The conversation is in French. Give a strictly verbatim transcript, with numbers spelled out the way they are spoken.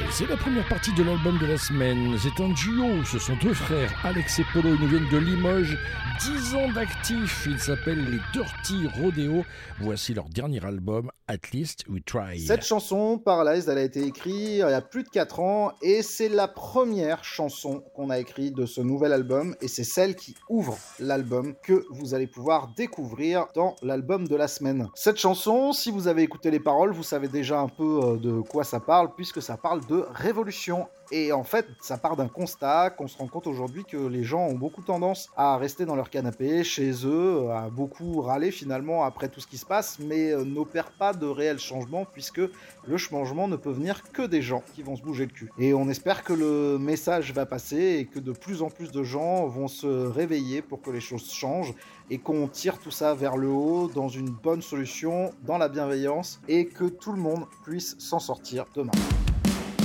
C'est la première partie de l'album de la semaine. C'est un duo, ce sont deux frères, Alex et Polo, ils nous viennent de Limoges. dix ans d'actifs, ils s'appellent les Dirty Rodeo. Voici leur dernier album, At Least We Try. Cette chanson, Paralyzed, elle a été écrite il y a plus de quatre ans et c'est la première chanson qu'on a écrite de ce nouvel album et c'est celle qui ouvre l'album que vous allez pouvoir découvrir dans l'album de la semaine. Cette chanson, si vous avez écouté les paroles, vous savez déjà un peu de quoi ça parle puisque ça parle de révolution. Et en fait, ça part d'un constat qu'on se rend compte aujourd'hui que les gens ont beaucoup tendance à rester dans leur canapé, chez eux, à beaucoup râler finalement après tout ce qui se passe, mais n'opèrent pas de réel changement puisque le changement ne peut venir que des gens qui vont se bouger le cul. Et on espère que le message va passer et que de plus en plus de gens vont se réveiller pour que les choses changent et qu'on tire tout ça vers le haut dans une bonne solution, dans la bienveillance et que tout le monde puisse s'en sortir demain.